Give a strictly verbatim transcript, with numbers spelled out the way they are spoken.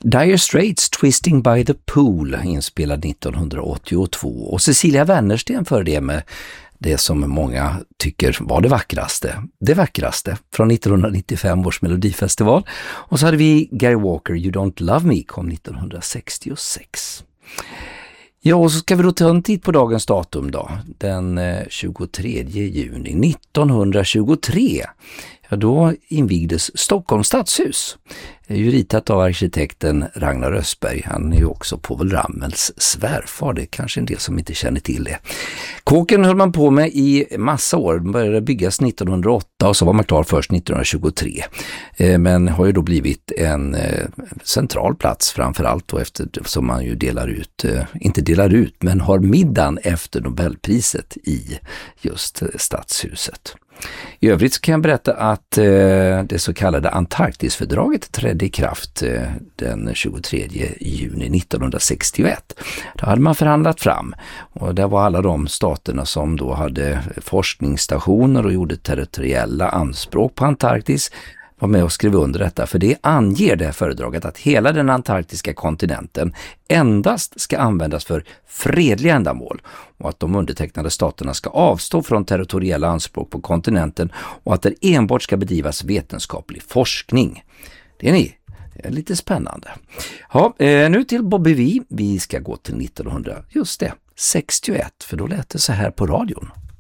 Dire Straits Twisting by the Pool, inspelad nittonhundraåttiotvå, och Cecilia Wennersten för det med det som många tycker var det vackraste. Det vackraste från nittonhundranittiofem års Melodifestival. Och så hade vi Gary Walker, You Don't Love Me, kom nittonhundrasextiosex. Ja, och så ska vi då ta en titt på dagens datum då. Den tjugotredje juni nittonhundratjugotre. Ja, då invigdes Stockholms stadshus. Det är ju ritat av arkitekten Ragnar Östberg. Han är ju också Povel Ramels svärfar. Det är kanske en del som inte känner till det. Kåken höll man på med i massa år. Den började byggas nittonhundraåtta och så var man klar först nittonhundratjugotre. Men har ju då blivit en central plats framförallt då eftersom man ju delar ut, inte delar ut, men har middagen efter Nobelpriset i just stadshuset. I övrigt så kan jag berätta att eh, det så kallade Antarktisfördraget trädde i kraft eh, den tjugotredje juni nittonhundrasextioett. Då hade man förhandlat fram, och det var alla de staterna som då hade forskningsstationer och gjorde territoriella anspråk på Antarktis var med och skrev under detta, för det anger det fördraget att hela den antarktiska kontinenten endast ska användas för fredliga ändamål och att de undertecknade staterna ska avstå från territoriella anspråk på kontinenten och att det enbart ska bedrivas vetenskaplig forskning. Det är ni. Det är lite spännande. Ja, nu till Bobby V. Vi ska gå till nittonhundrasextioett, för då lät det så här på radion.